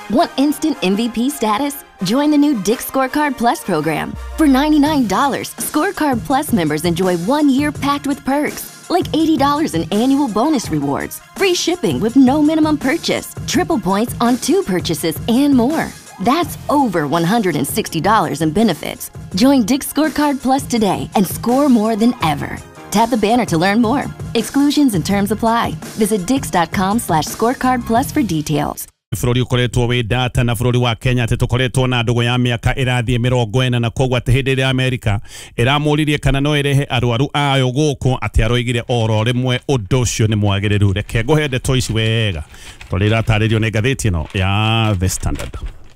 Want instant MVP status? Join the new Dick's Scorecard Plus program. For $99, Scorecard Plus members enjoy 1 year packed with perks, like $80 in annual bonus rewards, free shipping with no minimum purchase, triple points on 2 purchases, and more. That's over $160 in benefits. Join Dick's Scorecard Plus today and score more than ever. Tap the banner to learn more. Exclusions and terms apply. Visit dix.com/scorecard plus for details. Flori ukoretwo wi data na flori wa Kenya ati tukoretwo na ndugu ya miaka irathie 40 na kogwa ati hindi ya America iramuririe kana no irehe arwaru ayo guku ati aroigire oro rimwe undu ucio ni mwagiriru reke nguhende toici wega tolira taririo ni gatheti no ya The Standard.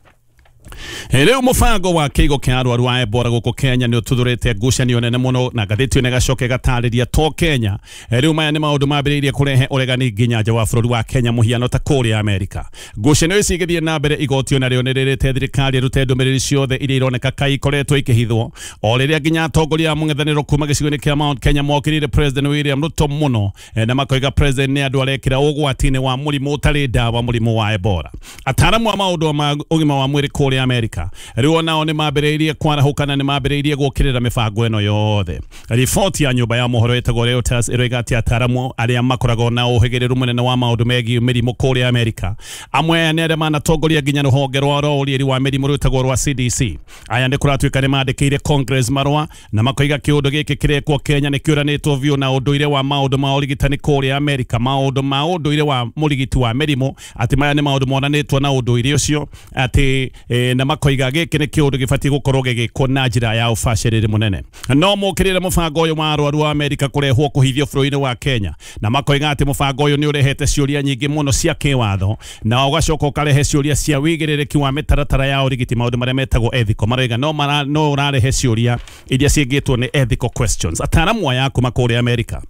Leo mufango wa kigo kia arwaru a Ebola guku Kenya ni ututhurite ngucanio nene muno na gatheti ne gacoke gatariria to Kenya leo maya ni maundu mambiriirie kurehe uregani nginya nja wa bururi wa Kenya muhiano ta kuria America. Ngucanio ici igithie na mbere igoti onario ni ririte thirikari rute ndumiriri ciothe iria ironeka kai ikoretwo ikihithwo o riria nginya atongoria mung'ethaniro kuma gicigo-ini kia Mount Kenya mokirire President William Ruto muno na makoiga President ni andu arekira ugwati-ini wa murimu utari ndawa murimu wa Ebola. Ataramu wa maundu ma ugima wa mwiri kuria America riu nao ni mambiriirie kwarahukana ni mambiriirie gukirira mibango eno yothe. Riboti ya nyumba ya mohoro etagwo Reuters iroiga ati ataramu aria makoragwo na uhigiriru munene wa maundu megie mirimu kuria America amwe ni aria manatongoria nginya ruhonge rwa rori wa mirimu rutagwo rwa CDC. Aya ndi kuratuika ni mandikire Congress marwa na makoiga kiundu giki kirekwo Kenya ni kiuranitwo vio na unduire wa maundu ma urigitani kuria America maundu ma unduire wa murigiti wa mirimu ati maya ni maundu monanitwo na unduire ucio ati na makoiga giki ni kiundu gifati gukorwo gigikwo na njira ya ubaciriri munene no mukirire mubango uyu wa arwaru a America kurehwo kuhithio bururi-ini wa Kenya na makoiga ati mubango uyu ni urehete ciuria nyingi muno cia kiwatho na ugacoka ukarehe ciuria cia wigiririki wa mitaratara ya urigiti maundu maria metagwo ethical maroiga no urarehe ciuria iria ciigitwo ni ethical questions. Ataramu aya kuma kuria America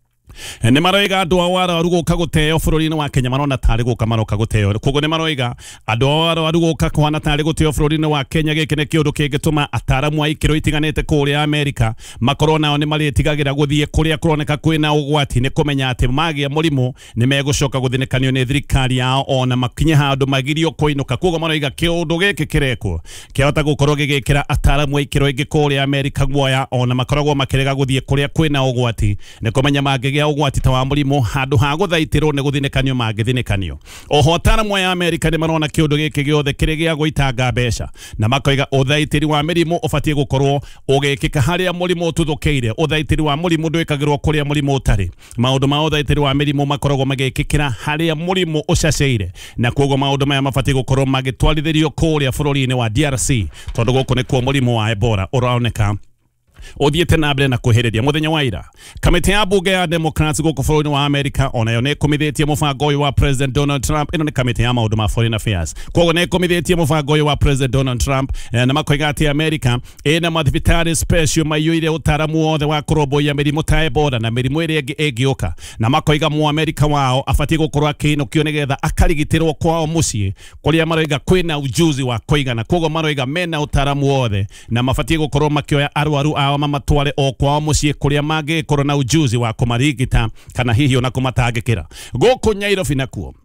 ni maroiga andu awara aruguka guteo bururi-ini wa Kenya marona tari guka maroka guteo kogo ni maroiga andu awara aruguka kwana tari guteo bururi-ini wa Kenya giki ni kiundu kingituma ataramu aikiro itiganite kuria America makorwo nao ni maritigagira guthie kuria kuroneka kwina ugwati ni kumenya ati magia murimu ni megucoka guthinikanio ni thirikari yao ona makinye handu magirio kuinuka kogo maroiga kiundu giki kireko kiahota gukorwo gigikira ataramu aikiro ingi kuria America guoya ona makoragwo makirega guthie kuria kwina ugwati ni kumenya magigia ugwati ta wa murimu handu ha guthaitirwo ni guthinikanio magithinikanio. Oho ataramu ya America ni marona kiundu giki giothe kiri gia guitanga mbeca na makoiga uthaitiri wa mirimu ubatie gukorwo ugikika haria murimu ututhukiire uthaitiri wa murimu ndwikagirwo kuria murimu utari maundu ma uthaitiri wa mirimu makoragwo magikikira haria murimu ucaceire na koguo maundu maya mabatie gukorwo magitwarithirio kuria bururi-ini wa DRC tondu guku ni kuo murimu wa Ebola uraoneka othiete na mbere na kuhiriria muthenya wa ira. Kamiti ya bunge ya Democrats guku bururi-ini wa America onayo ni kumithitie mubango uyu wa President Donald Trump. Ino ni kamiti ya maundu ma foreign affairs koguo ni kumithitie mubango uyu wa President Donald Trump na makoiga ati America ina mathibitari special maiyuire utaramu wothe wa kuromboia mirimu ta Ebola na mirimu iria ingi ingioka na makoiga mu America wao abatie gukorwo akinukio nigetha akarigitirwo kwao mucii kuria maroiga kwina ujuzi wa kuigana koguo maroiga mena utaramu wothe na mabatie gukorwo makioya arwaru ao mamatware o kwao mucii kuria mangikorwo na ujuzi wa kumarigita kana hihi ona kumatangikira guku Nairobi nakuo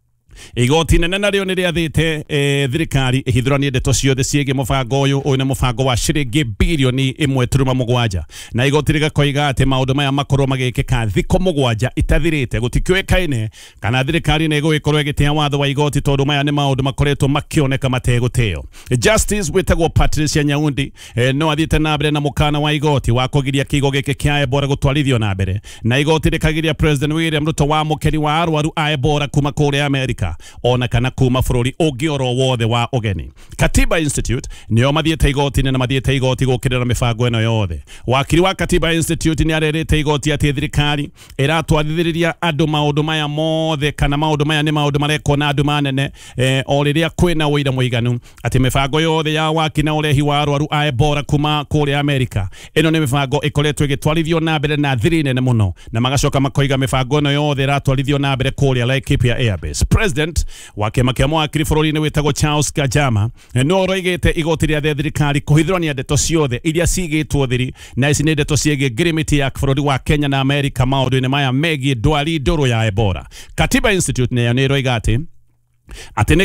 igoti nene nario ni riathite thirikari ihithuranie ndeto ciothe ciege mubango uyu ni mubango wa ciringi bilioni 1.7 na igoti rigakoiga ati maundu maya makorwo magikika thiko 7 itathirite gutikiuikaine kana thirikari ni gugikorwo igitia watho wa igoti tondu maya ni maundu makoretwo makioneka mateguteo. Justice witagwo Patricia Nyaundi no athiite na mbere na mukana wa igoti wa kugiria kigo giki kia Ebola gutwarithio na mbere na igoti rikagiria President William Ruto wa mukeri wa arwaru a Ebola kuma kuria America ona kana kuma bururi ungioro wothe wa ugeni. Katiba Institute nio mathiete igoti na mathiete igoti gukirira mibango eno yothe. Wakiri wa Katiba Institute ni arerete igoti ati thirikari iratwarithiriria andu maundu maya mothe kana maundu maya ni maundu mareko na andu manene o riria kwina uira muiganu ati mibango yothe ya waki na urehi wa arwaru a Ebola kuma kuria America ino ni mibango ikoretwo igitwarithio na mbere na thiri nene muno na magacoka makoiga mibango eno yothe iratwarithio na mbere kuria Laikipia Airbase. President wa kiama kia mwakiri bururi-ini witagwo Charles Kajama no roigite igoti ria thirikari kuhithurania ndeto ciothe iria cigitwo thiri na ici ni ndeto ciege girimiti ya bururi wa Kenya na America maundu-ini maya megie ndwari nduru ya Ebola. Katiba Institute nayo ni roiga ati